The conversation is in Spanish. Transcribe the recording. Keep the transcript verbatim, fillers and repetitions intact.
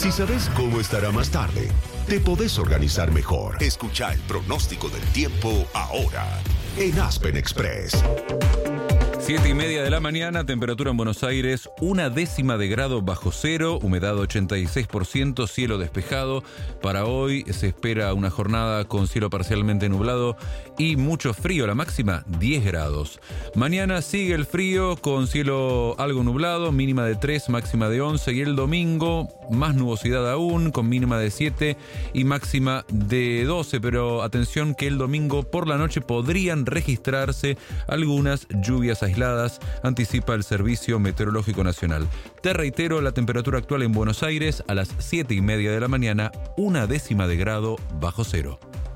Si sabes cómo estará más tarde, te podés organizar mejor. Escucha el pronóstico del tiempo ahora en Aspen Express. Siete y media de la mañana, temperatura en Buenos Aires, una décima de grado bajo cero, humedad ochenta y seis por ciento, cielo despejado. Para hoy se espera una jornada con cielo parcialmente nublado y mucho frío, la máxima diez grados. Mañana sigue el frío con cielo algo nublado, mínima de tres, máxima de once, y el domingo más nubosidad aún, con mínima de siete y máxima de doce, pero atención que el domingo por la noche podrían registrarse algunas lluvias aisladas. aisladas, anticipa el Servicio Meteorológico Nacional. Te reitero, la temperatura actual en Buenos Aires a las siete y media de la mañana, una décima de grado bajo cero.